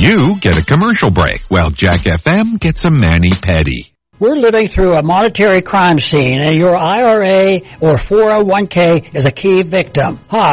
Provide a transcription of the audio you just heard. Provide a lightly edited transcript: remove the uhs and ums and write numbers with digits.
You get a commercial break while Jack FM gets a mani-pedi. We're living through a monetary crime scene, and your IRA or 401k is a key victim. Hi,